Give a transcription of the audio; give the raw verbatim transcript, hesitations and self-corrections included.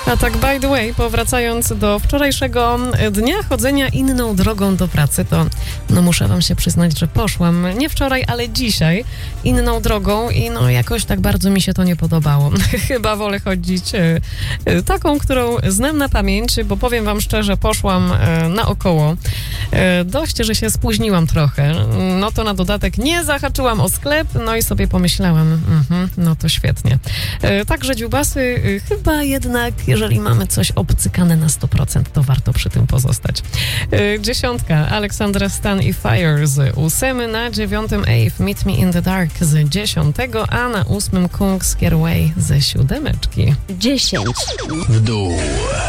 A tak by the way, powracając do wczorajszego dnia chodzenia inną drogą do pracy, to no muszę wam się przyznać, że poszłam nie wczoraj, ale dzisiaj inną drogą i no jakoś tak bardzo mi się to nie podobało. Chyba wolę chodzić e, e, taką, którą znam na pamięć, bo powiem wam szczerze, poszłam e, naokoło. E, dość, że się spóźniłam trochę. No to na dodatek nie zahaczyłam o sklep, no i sobie pomyślałam, mhm, no to świetnie. E, także dziubasy, e, chyba jednak, jeżeli mamy coś obcykane na sto procent, to warto przy tym pozostać. E, dziesiątka, Alexandra Stan i Fire z ósmy, na dziewiątym Ave, Meet Me in the Dark z dziesiątego, a na ósmym Kung Skierway ze siódemeczki. dziesięć W dół.